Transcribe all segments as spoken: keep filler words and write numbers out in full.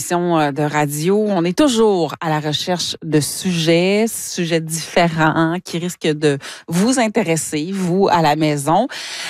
émission de radio. On est toujours à la recherche de sujets, sujets différents qui risquent de vous intéresser, vous, à la maison.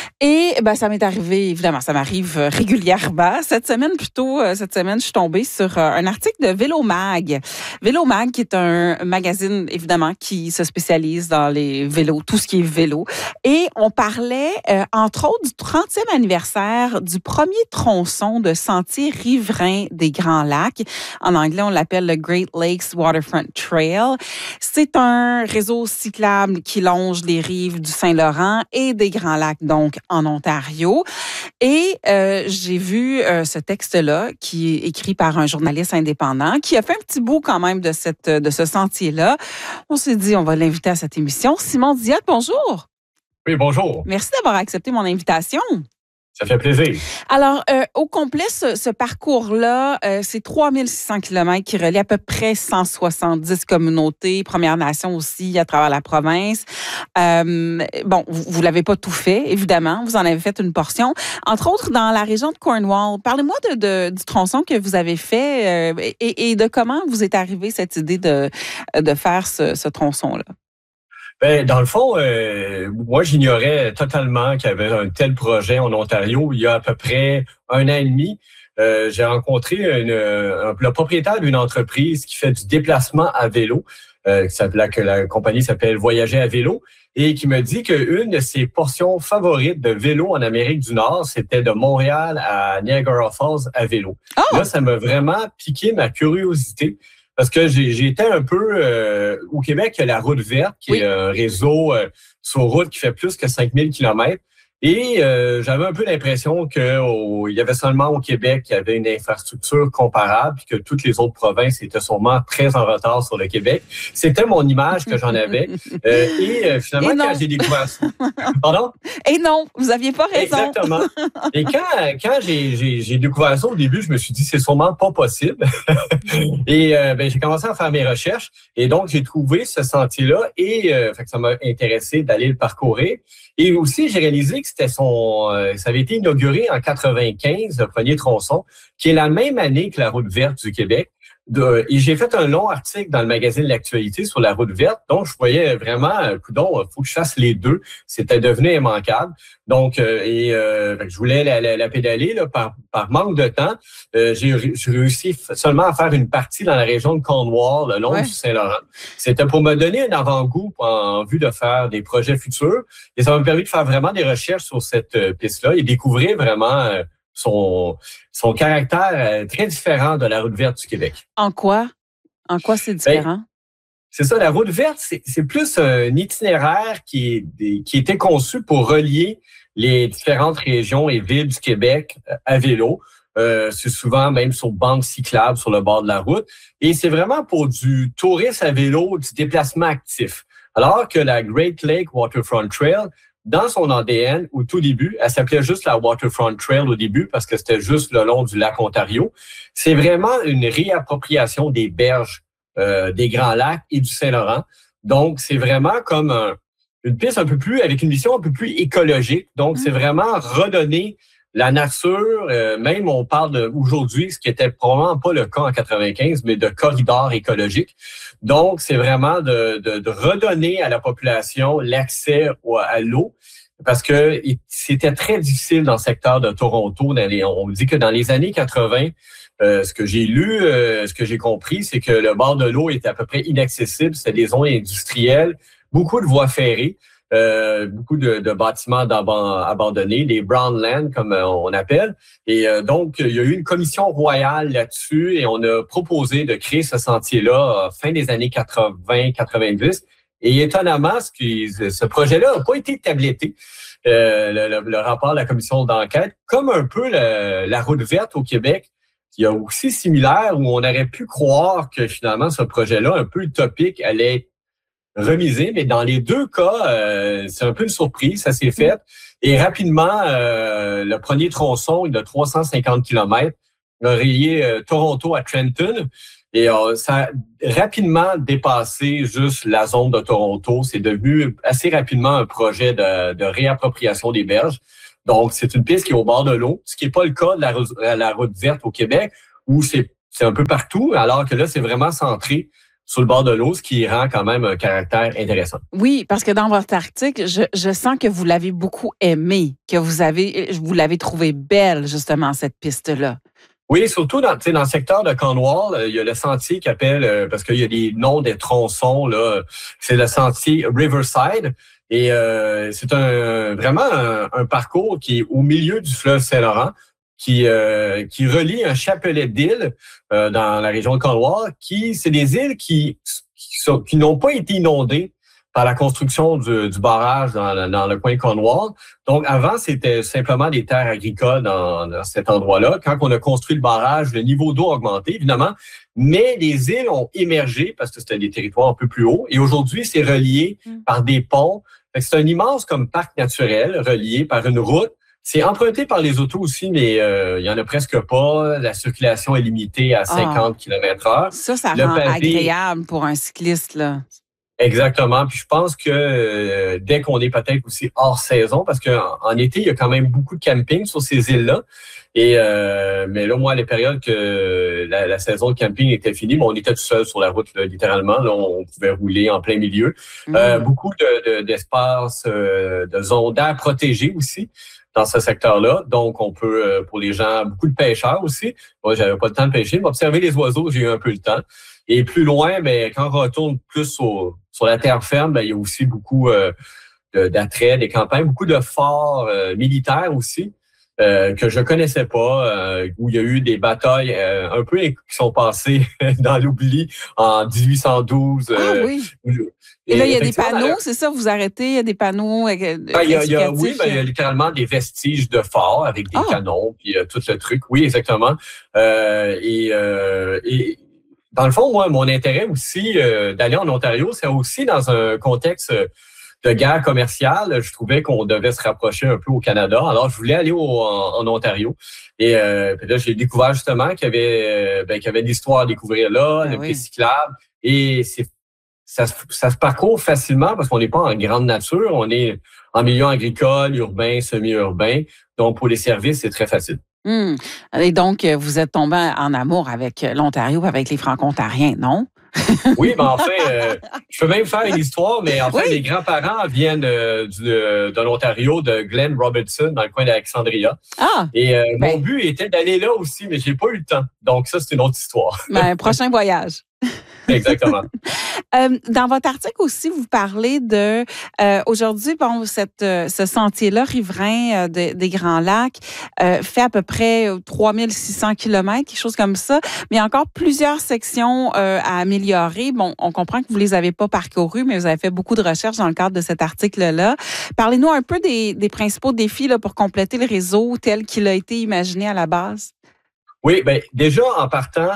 Et ben, ça m'est arrivé, évidemment, ça m'arrive régulièrement. Cette semaine, plutôt, cette semaine, je suis tombée sur un article de Vélo Mag. Vélo Mag, qui est un magazine, évidemment, qui se spécialise dans les vélos, tout ce qui est vélo. Et on parlait, euh, entre autres, du trentième anniversaire du premier tronçon de sentier riverain des Grands Lacs. En anglais, on l'appelle le Great Lakes Waterfront Trail. C'est un réseau cyclable qui longe les rives du Saint-Laurent et des Grands Lacs, donc en Ontario. Et euh, j'ai vu euh, ce texte-là qui est écrit par un journaliste indépendant qui a fait un petit bout quand même de, cette, de ce sentier-là. On s'est dit, on va l'inviter à cette émission. Simon Diac, bonjour. Oui, bonjour. Merci d'avoir accepté mon invitation. Ça fait plaisir. Alors, euh, au complet, ce, ce parcours-là, euh, c'est trois mille six cents kilomètres qui relient à peu près cent soixante-dix communautés, Premières Nations aussi à travers la province. Euh, bon, vous ne l'avez pas tout fait, évidemment. Vous en avez fait une portion. Entre autres, dans la région de Cornwall. Parlez-moi de, de, du tronçon que vous avez fait euh, et, et de comment vous est arrivée cette idée de, de faire ce, ce tronçon-là. Ben, dans le fond, euh, moi, j'ignorais totalement qu'il y avait un tel projet en Ontario. Il y a à peu près un an et demi, euh, j'ai rencontré une, un, le propriétaire d'une entreprise qui fait du déplacement à vélo, euh, qui s'appelle, que la compagnie s'appelle Voyager à vélo, et qui me dit qu'une de ses portions favorites de vélo en Amérique du Nord, c'était de Montréal à Niagara Falls à vélo. Oh! Là, ça m'a vraiment piqué ma curiosité. Parce que j'ai, j'ai été un peu... Euh, au Québec, il y a la route verte, qui oui. est un réseau euh, sur route qui fait plus que cinq mille kilomètres. Et euh, j'avais un peu l'impression qu'il y avait seulement au Québec qu'il y avait une infrastructure comparable puis que toutes les autres provinces étaient sûrement très en retard sur le Québec. C'était mon image que j'en avais. Euh, et euh, finalement, et quand j'ai découvert ça... Pardon? Et non, vous n'aviez pas raison. Exactement. Et quand, quand j'ai, j'ai, j'ai découvert ça au début, je me suis dit c'est sûrement pas possible. et euh, ben, j'ai commencé à faire mes recherches. Et donc, j'ai trouvé ce sentier-là et euh, fait que ça m'a intéressé d'aller le parcourir. Et aussi, j'ai réalisé que c'était son, euh, ça avait été inauguré en quatre-vingt-quinze, le premier tronçon, qui est la même année que la route verte du Québec. De, et j'ai fait un long article dans le magazine L'Actualité sur la route verte. Donc, je voyais vraiment, coudonc, il faut que je fasse les deux. C'était devenu immanquable. Donc, euh, et euh, je voulais la, la, la pédaler là, par, par manque de temps. Euh, j'ai, j'ai réussi seulement à faire une partie dans la région de Cornwall, le long ouais. du Saint-Laurent. C'était pour me donner un avant-goût en vue de faire des projets futurs. Et ça m'a permis de faire vraiment des recherches sur cette euh, piste-là et découvrir vraiment... Euh, Son, son caractère très différent de la route verte du Québec. En quoi? En quoi c'est différent? Ben, c'est ça, la route verte, c'est, c'est plus un itinéraire qui, est, qui était conçu pour relier les différentes régions et villes du Québec à vélo. Euh, c'est souvent même sur bande cyclable sur le bord de la route. Et c'est vraiment pour du tourisme à vélo, du déplacement actif. Alors que la Great Lake Waterfront Trail, dans son A D N, au tout début, elle s'appelait juste la Waterfront Trail au début parce que c'était juste le long du lac Ontario. C'est vraiment une réappropriation des berges euh, des Grands Lacs et du Saint-Laurent. Donc, c'est vraiment comme un, une piste un peu plus, avec une mission un peu plus écologique. Donc, c'est vraiment redonner la nature, euh, même on parle de, aujourd'hui, ce qui était probablement pas le cas en quatre-vingt-quinze, mais de corridors écologiques. Donc, c'est vraiment de, de, de redonner à la population l'accès à l'eau, parce que c'était très difficile dans le secteur de Toronto. Dans les, on dit que dans les années quatre-vingt, euh, ce que j'ai lu, euh, ce que j'ai compris, c'est que le bord de l'eau était à peu près inaccessible. C'était des zones industrielles, beaucoup de voies ferrées. Euh, beaucoup de, de bâtiments abandonnés, des brown land comme on appelle. Et euh, donc, il y a eu une commission royale là-dessus et on a proposé de créer ce sentier-là euh, fin des années quatre-vingts quatre-vingt-dix. Et étonnamment, ce, qui, ce projet-là n'a pas été tabletté. Euh, le, le, le rapport de la commission d'enquête, comme un peu le, la route verte au Québec, qui est aussi similaire, où on aurait pu croire que finalement, ce projet-là, un peu utopique, allait être remisé, mais dans les deux cas, euh, c'est un peu une surprise, ça s'est fait. Et rapidement, euh, le premier tronçon de trois cent cinquante kilomètres a relié euh, Toronto à Trenton. Et euh, ça a rapidement dépassé juste la zone de Toronto. C'est devenu assez rapidement un projet de, de réappropriation des berges. Donc, c'est une piste qui est au bord de l'eau, ce qui n'est pas le cas de la, la route verte au Québec, où c'est c'est un peu partout, alors que là, c'est vraiment centré sur le bord de l'eau, ce qui rend quand même un caractère intéressant. Oui, parce que dans votre article, je, je sens que vous l'avez beaucoup aimé, que vous avez, vous l'avez trouvé belle, justement, cette piste-là. Oui, surtout dans, dans le secteur de Cornwall, il y a le sentier qui appelle, parce qu'il y a des noms des tronçons, là, c'est le sentier Riverside. Et euh, c'est un vraiment un, un parcours qui est au milieu du fleuve Saint-Laurent, qui euh, qui relie un chapelet d'îles euh, dans la région de Cornwall, qui c'est des îles qui qui, sont, qui n'ont pas été inondées par la construction du, du barrage dans, dans le coin de Cornwall. Donc avant, c'était simplement des terres agricoles dans, dans cet endroit-là. Quand on a construit le barrage, le niveau d'eau a augmenté, évidemment, mais les îles ont émergé parce que c'était des territoires un peu plus hauts. Et aujourd'hui, c'est relié par des ponts. C'est un immense comme parc naturel relié par une route. C'est emprunté par les autos aussi, mais euh, il y en a presque pas. La circulation est limitée à cinquante kilomètres heure. Ça, ça le rend pavé... agréable pour un cycliste, là. Exactement. Puis je pense que euh, dès qu'on est peut-être aussi hors saison, parce qu'en en été, il y a quand même beaucoup de camping sur ces îles-là. Et euh, mais là, moi, à la période que la, la saison de camping était finie, bon, on était tout seul sur la route, là, littéralement. Là, on pouvait rouler en plein milieu. Mmh. Euh, beaucoup de, de, d'espace, euh, de zones d'air protégées aussi dans ce secteur-là. Donc, on peut, euh, pour les gens, beaucoup de pêcheurs aussi. Moi, j'avais pas le temps de pêcher, mais observer les oiseaux, j'ai eu un peu le temps. Et plus loin, ben, quand on retourne plus sur, sur la terre ferme, ben, il y a aussi beaucoup euh, de, d'attraits, des campagnes, beaucoup de forts euh, militaires aussi. Euh, que je connaissais pas, euh, où il y a eu des batailles euh, un peu qui sont passées dans l'oubli en dix-huit cent douze. Euh, ah oui. Et, et là, il y a des panneaux, c'est ça, vous arrêtez, il y a des panneaux. Euh, ben, il y a, il y a, oui, ben, il y a littéralement des vestiges de forts avec des ah. canons, puis euh, tout le truc. Oui, exactement. Euh, et, euh, et dans le fond, moi, mon intérêt aussi euh, d'aller en Ontario, c'est aussi dans un contexte de guerre commerciale, je trouvais qu'on devait se rapprocher un peu au Canada. Alors, je voulais aller au, en, en Ontario. Et euh, puis là, j'ai découvert justement qu'il y avait, ben, qu'il y avait de l'histoire à découvrir là, ben le oui. Piste cyclable. Et c'est, ça, ça se parcourt facilement parce qu'on n'est pas en grande nature. On est en milieu agricole, urbain, semi-urbain. Donc, pour les services, c'est très facile. Hum. Et donc, vous êtes tombé en amour avec l'Ontario, avec les Franco-Ontariens, non? Oui, mais en fait, euh, je peux même faire une histoire, mais en fait, oui. mes grands-parents viennent euh, du, de, de l'Ontario, de Glen Robertson, dans le coin d'Alexandria. Ah, et euh, ben. mon but était d'aller là aussi, mais j'ai pas eu le temps. Donc ça, c'est une autre histoire. Ben, prochain voyage. Exactement. euh, dans votre article aussi, vous parlez de euh, aujourd'hui, bon, cette, euh, ce sentier-là riverain euh, de, des Grands Lacs euh, fait à peu près trois mille six cents kilomètres, quelque chose comme ça, mais il y a encore plusieurs sections euh, à améliorer. Bon, on comprend que vous les avez pas parcourues, mais vous avez fait beaucoup de recherches dans le cadre de cet article-là. Parlez-nous un peu des, des principaux défis là, pour compléter le réseau tel qu'il a été imaginé à la base. Oui, bien, déjà en partant.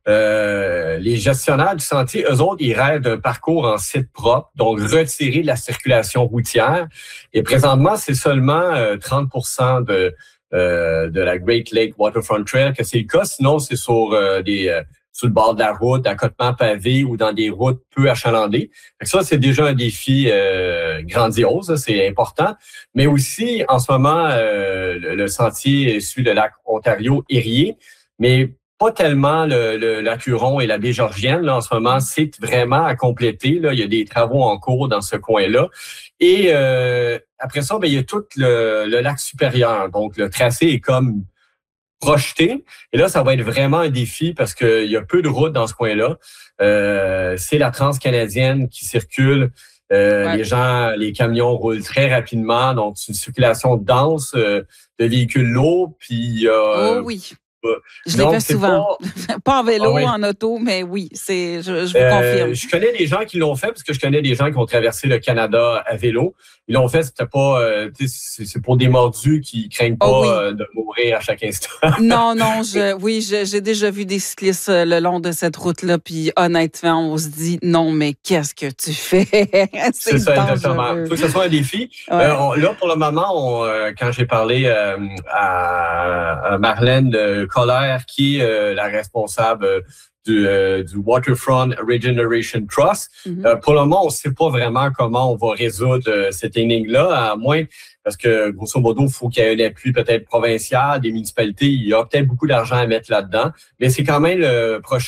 Euh, les gestionnaires du sentier, eux autres, ils rêvent d'un parcours en site propre, donc retirer la circulation routière. Et présentement, c'est seulement euh, trente pour cent de, euh, de la Great Lake Waterfront Trail que c'est le cas. Sinon, c'est sur euh, des euh, sur le bord de la route, d'accotements pavés ou dans des routes peu achalandées. Fait que ça, c'est déjà un défi euh, grandiose, c'est important. Mais aussi, en ce moment, euh, le, le sentier suit le lac Ontario-Erie, mais pas tellement le, le lac Huron et la baie Georgienne. Là, en ce moment, c'est vraiment à compléter. Là. Il y a des travaux en cours dans ce coin-là. Et euh, après ça, ben, il y a tout le, le lac supérieur. Donc, le tracé est comme projeté. Et là, ça va être vraiment un défi parce qu'il y a peu de routes dans ce coin-là. Euh, c'est la transcanadienne qui circule. Euh, ouais. Les gens, les camions roulent très rapidement. Donc, c'est une circulation dense euh, de véhicules lourds. Puis, euh, oh oui. Je l'ai fait souvent. Pas, pas en vélo, ah oui. en auto, mais oui, c'est, je, je vous euh, confirme. Je connais des gens qui l'ont fait parce que je connais des gens qui ont traversé le Canada à vélo. Ils l'ont fait, c'était pas, euh, c'est, c'est pour des mordus qui craignent pas oh oui. euh, de mourir à chaque instant. Non, non, je, oui, je, j'ai déjà vu des cyclistes le long de cette route-là, puis honnêtement, on se dit non, mais qu'est-ce que tu fais? c'est, c'est ça, exactement. Il faut que ce soit un défi. Ouais. Euh, on, là, pour le moment, on, euh, quand j'ai parlé euh, à, à Marlène euh, Colère, qui est euh, la responsable euh, du, euh, du Waterfront Regeneration Trust. Mm-hmm. Euh, pour le moment, on ne sait pas vraiment comment on va résoudre euh, cette énigme-là, à moins parce que, grosso modo, il faut qu'il y ait un appui peut-être provincial, des municipalités. Il y a peut-être beaucoup d'argent à mettre là-dedans, mais c'est quand même le prochain